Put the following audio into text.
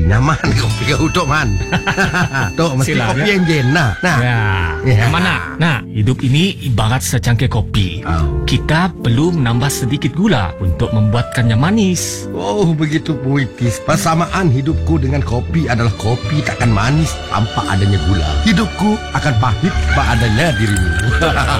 nyaman kopi kau Tok Man. Tok, mesti Silakan. kopi yang jen. Nah. Ya. Mana? Nah, hidup ini ibarat secangkir kopi. Oh. Kita perlu menambah sedikit gula untuk membuatkannya manis. Oh, begitu puitis. Persamaan hidupku dengan kopi adalah kopi takkan manis tanpa adanya gula. Hidupku akan pahit tanpa adanya dirimu.